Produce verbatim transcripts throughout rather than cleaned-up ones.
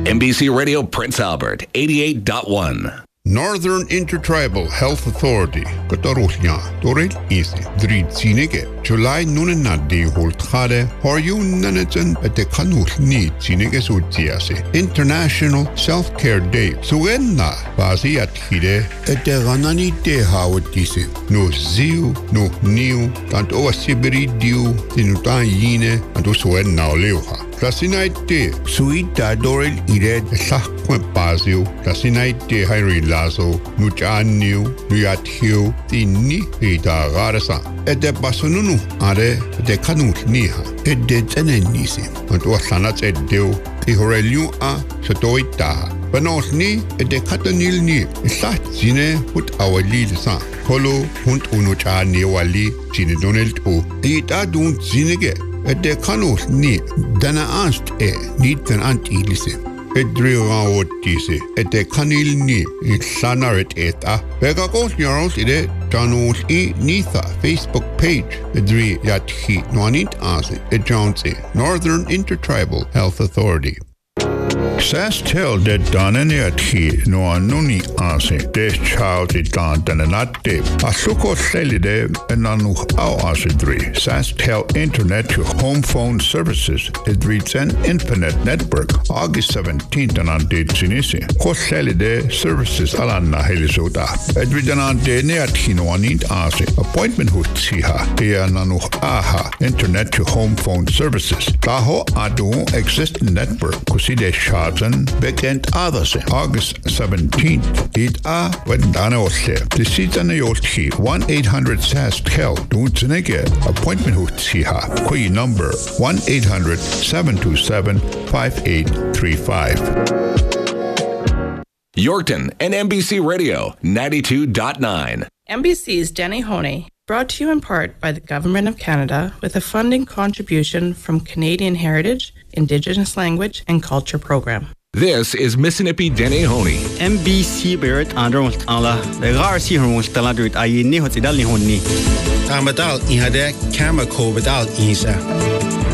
M B C Radio Prince Albert, eighty-eight point one. Northern Intertribal Health Authority, Katarusnya, Dorel Easy, Drid Sinege, July Nunanadi Holtade, Horyun Nanajan at the Kanul Need Sinege Sutiase, International Self Care Day, Suenna, Bazi at Hide, at the Ranani De Hawatise, no Ziu, no New, and over Sibiri Dew, Tinutan Yine, and Suenna Leoha. Rasinaite, Suita Dorel Ire, Sakwe Bazio, Rasinaite Harry Lazo, Nuchanio, Nuatio, Tini, Ita Garasa, et de Basonunu, Are, de Canut Niha, et de Zenenisi, and Wasanat et Deo, Ihorelu A, Satoita, Banos Ni, et de Catanil Ni, Sat Zine, put our lead son, Holo, Hunt Unuchani Wali, Zinedonel O, Ita Dun Zinege. Et de kanus ni dana anst e niet den antilise. Et driwa otise. Et de kanil ni it sanaret eta. Vega kos nyaros ide janus I nitha Facebook page. Et dri yat hi noanit ase. Et jonse Northern Intertribal Health Authority. Sas tell that Danani at he no anuni ase. Des child it dan dananate. Asuko selide enanu au asidri. Sas tell internet to home phone services. It reads an infinite network. August seventeenth and on date sinisi. Koselide services alanna helisoda. It read an de neat no anit ase. Appointment with siha. Ea nanu aha. Internet to home phone services. Taho adu existing network. Kuside child. Bekend others August seventeenth. It a Wendana Ose. The season Yoshi one eight hundred S A S T H E L. Dunzenege. Appointment with Siha. Key number one eight hundred seven two seven five eight three five. Yorkton and M B C Radio ninety-two point nine. M B C's Denny Honey, brought to you in part by the Government of Canada with a funding contribution from Canadian Heritage, Indigenous Language and Culture Program. This is Mississippi Denny Honey. M B C Barrett Andromst Ala, the Garci Hormos Taladrit Ayini Hotidali Honi. Amadal Ihade, Kamako Vidal Isa.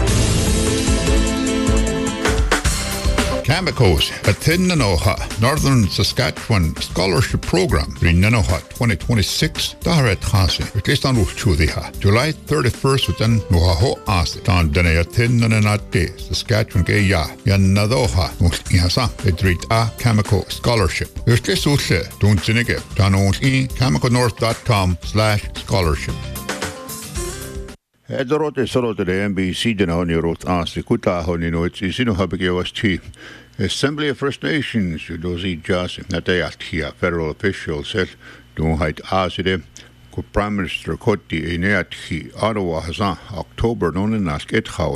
Kamikos, a Tinnanoha, Northern Saskatchewan Scholarship Program, Rinanoha twenty twenty-six, Daharet Hase, Rikistan Uchudhiha, July thirty-first, within Nuhaho Ase, Tan Denea Tinnanate, Saskatchewan Gaya, Yanadoha, Nustihasa, Edrit A Kamiko Scholarship. Rikis Use, Dunzinige, Tanos E, kamikonorth.com slash scholarship. Edorote sorote de M B C Denoni wrote Ase, Kuta Honino, it's Isino Habigawasti. Assembly of First Nations, Dozi Jas, Nateatia, federal officials said, Don't hide Aside, Prime Minister Koti Ineati, Ottawa Hazan, October, non in Ask Etha.